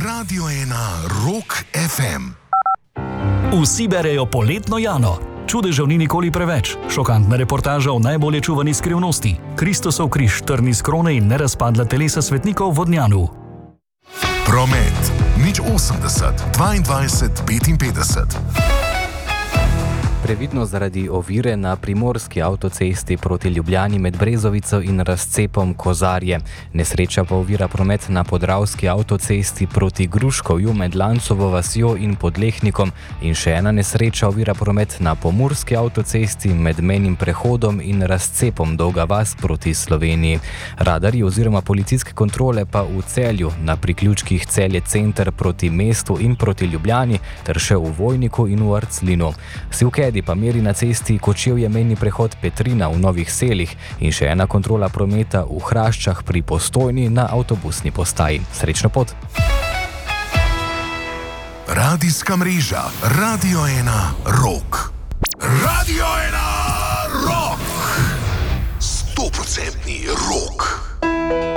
Radio 1 Rock FM. Vsi berejo Poletno Jano. Čudežev ni nikoli preveč. Šokantna reportaža o najbolje čuvani skrivnosti. Kristusov križ, trni z krone in nerazpadla telesa svetnikov v Vodnjanu. Promet. 080 22 55. Previdno zaradi ovire na primorski avtocesti proti Ljubljani med Brezovico in razcepom Kozarje. Nesreča pa ovira promet na podravski avtocesti proti Gruškovju med Lancovo vasjo in Podlehnikom in še ena nesreča ovira promet na pomurski avtocesti med mejnim prehodom in razcepom Dolga vas proti Sloveniji. Radarji oziroma policijske kontrole pa v Celju na priključkih Celje center proti mestu in proti Ljubljani ter še v Vojniku in v Arclinu. Sivkedi pa meri na cesti Kočevje mejni prehod Petrina v Novih Selih in še ena kontrola prometa v Hraščah pri Postojni na avtobusni postaji. Srečno pot! Radijska mreža Radio 1 Rock. Radio 1